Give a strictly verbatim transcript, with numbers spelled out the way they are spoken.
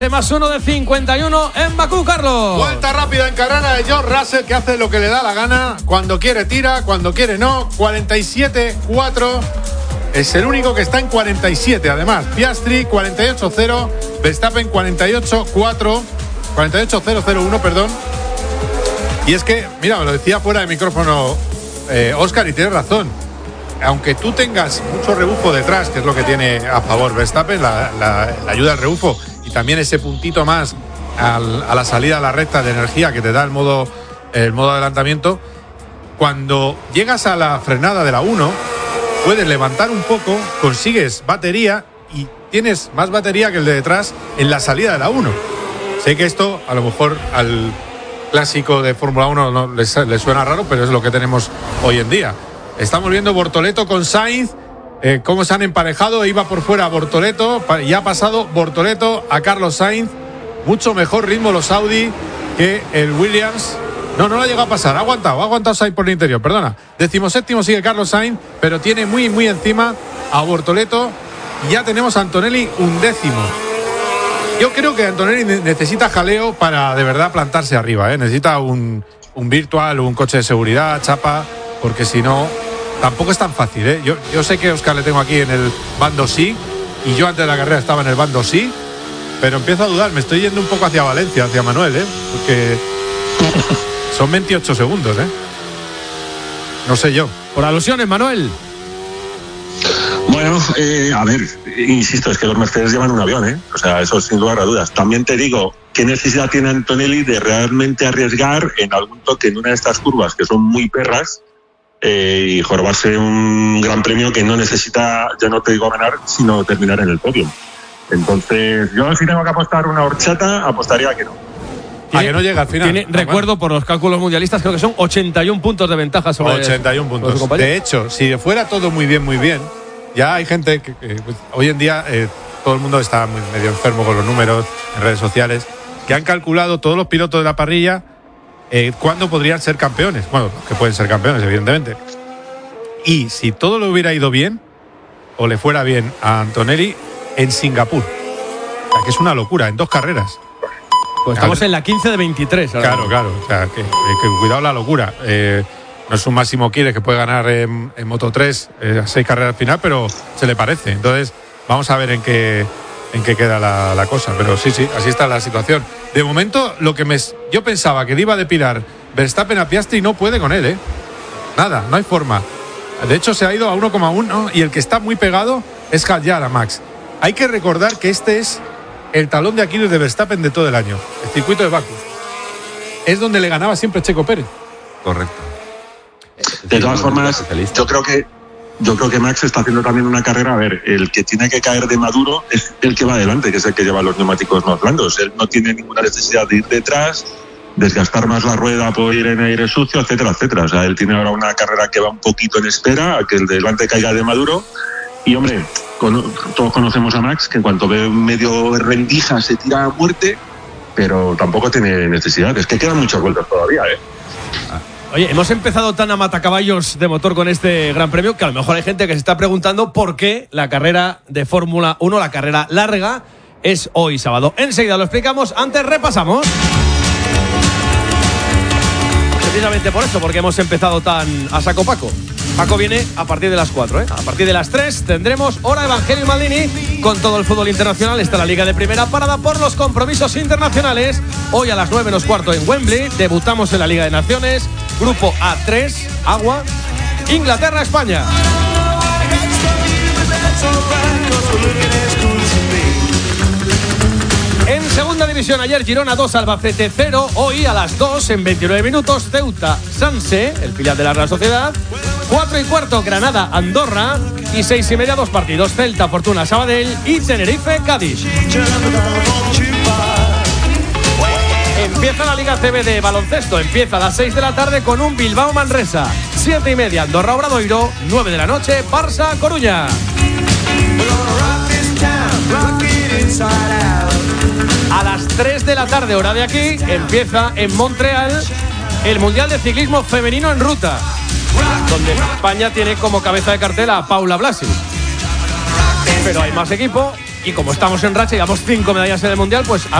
Más uno de cincuenta y uno en Bakú, Carlos. Vuelta rápida en carrera de George Russell, que hace lo que le da la gana. Cuando quiere tira, cuando quiere no. cuarenta y siete cuatro. Es el único que está en cuarenta y siete. Además, Piastri cuarenta y ocho cero. Verstappen cuarenta y ocho cuatro. cuarenta y ocho cero cero uno, perdón. Y es que, mira, me lo decía fuera de micrófono eh, Óscar, y tiene razón. Aunque tú tengas mucho rebufo detrás, que es lo que tiene a favor Verstappen, la, la, la ayuda al rebufo, y también ese puntito más al, a la salida a la recta de energía que te da el modo, el modo adelantamiento, cuando llegas a la frenada de la uno, puedes levantar un poco, consigues batería y tienes más batería que el de detrás en la salida de la uno. Sé que esto a lo mejor al clásico de Fórmula uno no les, les suena raro, pero es lo que tenemos hoy en día. Estamos viendo Bortoleto con Sainz, eh, cómo se han emparejado. Iba por fuera Bortoleto y ha pasado Bortoleto a Carlos Sainz. Mucho mejor ritmo los Audi que el Williams. No, no lo ha llegado a pasar, ha aguantado, ha aguantado Sainz por el interior, perdona. Decimoséptimo sigue Carlos Sainz, pero tiene muy, muy encima a Bortoleto. Y ya tenemos a Antonelli undécimo. Yo creo que Antonelli necesita jaleo para de verdad plantarse arriba, ¿eh? Necesita un, un virtual, un coche de seguridad, chapa, porque si no, tampoco es tan fácil, ¿eh? Yo, yo sé que a Óscar le tengo aquí en el bando sí, y yo antes de la carrera estaba en el bando sí, pero empiezo a dudar, me estoy yendo un poco hacia Valencia, hacia Manuel, ¿eh? Porque son veintiocho segundos, ¿eh? No sé yo. Por alusiones, Manuel. Bueno, eh, a ver, insisto, es que los Mercedes llevan un avión, ¿eh? O sea, eso sin lugar a dudas. También te digo, ¿qué necesidad tiene Antonelli de realmente arriesgar en algún toque en una de estas curvas que son muy perras eh, y jorobarse un gran premio que no necesita, ya no te digo ganar, sino terminar en el podio? Entonces, yo si tengo que apostar una horchata, apostaría a que no. A que no llega al final. Tiene, recuerdo por los cálculos mundialistas, creo que son ochenta y un puntos de ventaja sobre ochenta y un puntos. Sobre de hecho, si fuera todo muy bien, muy bien, ya hay gente que, que pues, hoy en día eh, todo el mundo está muy, medio enfermo con los números en redes sociales, que han calculado todos los pilotos de la parrilla eh, cuándo podrían ser campeones. Bueno, que pueden ser campeones, evidentemente. Y si todo le hubiera ido bien, o le fuera bien a Antonelli, en Singapur. O sea, que es una locura, en dos carreras. Pues estamos claro. En la quince de veintitrés. Ahora. Claro, claro. O sea, que, que cuidado la locura. Eh, no es un Máximo Quiles que puede ganar en, en Moto tres eh, seis carreras al final, pero se le parece. Entonces, vamos a ver en qué, en qué queda la, la cosa. Pero sí, sí, así está la situación. De momento, lo que me, yo pensaba que le iba a depilar Verstappen a Piastri y no puede con él, ¿eh? Nada, no hay forma. De hecho, se ha ido a uno coma uno y el que está muy pegado es Hadjar a Max. Hay que recordar que este es el talón de Aquiles de Verstappen de todo el año, el circuito de Bakú. Es donde le ganaba siempre Checo Pérez. Correcto. De todas formas, yo creo que yo creo que Max está haciendo también una carrera. A ver, el que tiene que caer de maduro es el que va adelante, que es el que lleva los neumáticos más blandos. Él no tiene ninguna necesidad de ir detrás, desgastar más la rueda por ir en aire sucio, etcétera, etcétera. O sea, él tiene ahora una carrera que va un poquito en espera a que el de delante caiga de maduro. Y hombre, con, todos conocemos a Max, que en cuanto ve medio rendija se tira a muerte, pero tampoco tiene necesidad. Es que quedan muchas vueltas todavía, ¿eh? Oye, hemos empezado tan a matacaballos de motor con este Gran Premio que a lo mejor hay gente que se está preguntando por qué la carrera de Fórmula uno, la carrera larga, es hoy sábado. Enseguida lo explicamos, antes repasamos. Precisamente por eso, porque hemos empezado tan a saco Paco. Paco viene a partir de las cuatro, ¿eh? A partir de las tres tendremos hora Evangelio Maldini con todo el fútbol internacional. Está la Liga de Primera parada por los compromisos internacionales. Hoy a las nueve menos cuarto en Wembley debutamos en la Liga de Naciones. Grupo A tres, agua, Inglaterra, España. En segunda división, ayer Girona dos, Albacete cero. Hoy a las dos, en veintinueve minutos, Ceuta, Sanse, el filial de la Real Sociedad. cuatro y cuarto, Granada, Andorra. Y seis y media, dos partidos, Celta, Fortuna, Sabadell y Tenerife, Cádiz. Empieza la Liga C B de baloncesto. Empieza a las seis de la tarde con un Bilbao Manresa. siete y media, Andorra Obradoiro. nueve de la noche, Barça Coruña. A las tres de la tarde, hora de aquí, empieza en Montreal el Mundial de Ciclismo Femenino en Ruta, donde España tiene como cabeza de cartel a Paula Blasi. Pero hay más equipo y como estamos en racha, llevamos cinco medallas en el Mundial, pues